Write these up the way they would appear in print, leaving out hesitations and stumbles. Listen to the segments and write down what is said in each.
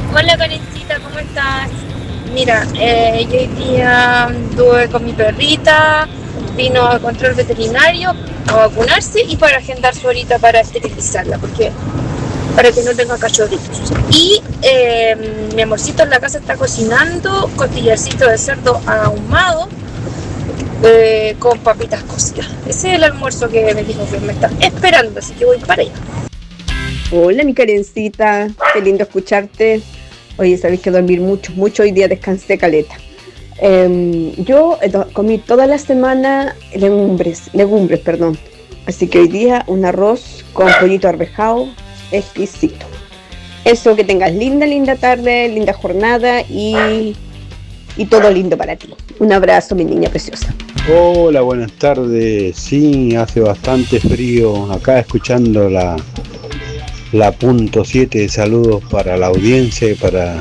Hola Karencita, ¿cómo estás? Mira, yo hoy día anduve con mi perrita, vino a control veterinario a vacunarse y para agendar su horita para esterilizarla, porque para que no tenga cachorritos. Y mi amorcito en la casa está cocinando costillarcito de cerdo ahumado con papitas cocidas. Ese es el almuerzo que me dijo que me está esperando, así que voy para allá. Hola, mi Karencita, qué lindo escucharte. Oye, sabéis que dormir mucho, hoy día descansé caleta. Yo comí toda la semana legumbres, perdón. Así que hoy día un arroz con pollito arvejado, exquisito. Eso, que tengas linda tarde, linda jornada y todo lindo para ti. Un abrazo, mi niña preciosa. Hola, buenas tardes. Sí, hace bastante frío. Acá escuchando la punto 7. Saludos para la audiencia y para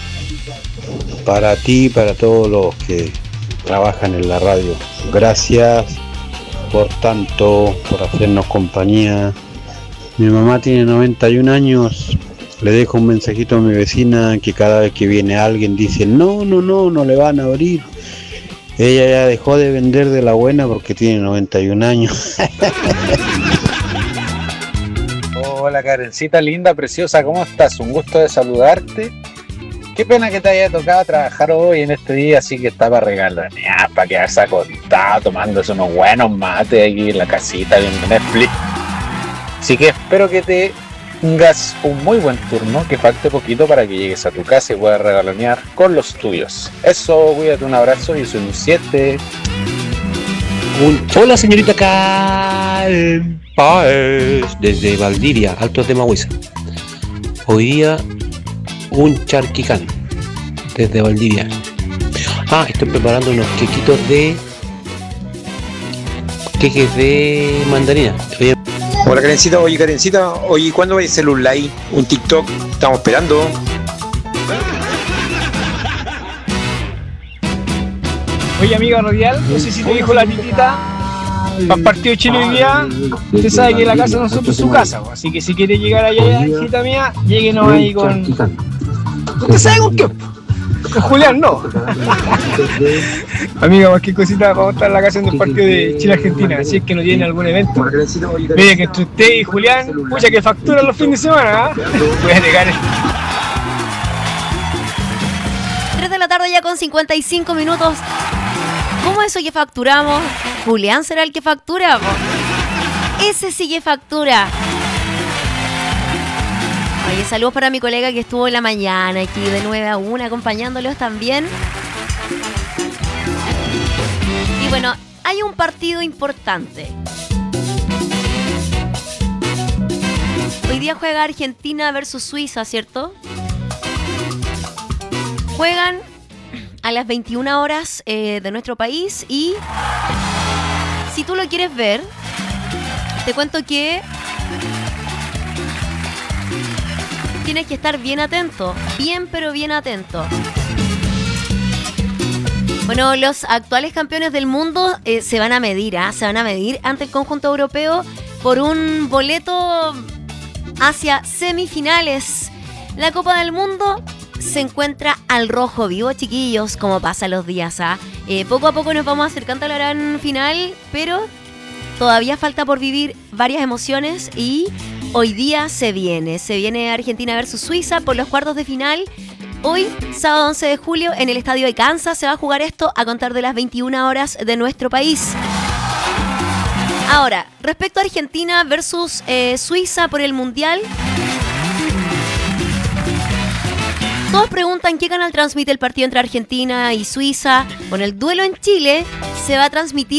ti, para todos los que trabajan en la radio. Gracias por tanto, por hacernos compañía. Mi mamá tiene 91 años. Le dejo un mensajito a mi vecina que cada vez que viene alguien dice no le van a abrir. Ella ya dejó de vender de la buena porque tiene 91 años. Hola Karencita, linda, preciosa, ¿cómo estás? Un gusto de saludarte. Qué pena que te haya tocado trabajar hoy en este día, así que está para regalar, para quedarse acostado, tomándose unos buenos mates aquí en la casita viendo Netflix. Así que espero que tengas un muy buen turno, que falte poquito para que llegues a tu casa y puedas regalonear con los tuyos. Eso, cuídate, un abrazo y soy un 7. Hola señorita Karen Páez, desde Valdivia, Altos de Mahuiza. Hoy día un charquicán desde Valdivia. Estoy preparando unos queques de mandarina. Hola Karencita, oye, ¿cuándo vais a hacer un live? Un TikTok, estamos esperando. Oye, amiga Rodial, no sé si te dijo la titita para el partido Chile hoy día. Usted sabe que la casa de nosotros es su casa, así que si quiere llegar allá, hijita mía, lléguenos ahí con... ¿Usted sabe con qué? Con Julián, no. Amiga, cualquier cosita, vamos a estar en la casa en el partido de Chile-Argentina, así es que no tienen algún evento. Mire que entre usted y Julián, pucha que facturan los fines de semana, Voy a negar. 3 de la tarde ya con 55 minutos. ¿Cómo eso que facturamos? ¿Julián será el que factura? Ese sí que factura. Oye, saludos para mi colega que estuvo en la mañana aquí de 9 a 1 acompañándolos también. Y bueno, hay un partido importante. Hoy día juega Argentina versus Suiza, ¿cierto? Juegan a las 21 horas de nuestro país y si tú lo quieres ver, te cuento que tienes que estar bien atento, pero bien atento. Bueno, los actuales campeones del mundo se van a medir ante el conjunto europeo por un boleto hacia semifinales. La Copa del Mundo se encuentra al rojo vivo, chiquillos, como pasan los días. Poco a poco nos vamos acercando a la gran final, pero todavía falta por vivir varias emociones y hoy día se viene Argentina versus Suiza por los cuartos de final. Hoy, sábado 11 de julio, en el estadio de Kansas se va a jugar esto a contar de las 21 horas de nuestro país. Ahora, respecto a Argentina versus Suiza por el Mundial, todos preguntan qué canal transmite el partido entre Argentina y Suiza. Bueno, el duelo en Chile se va a transmitir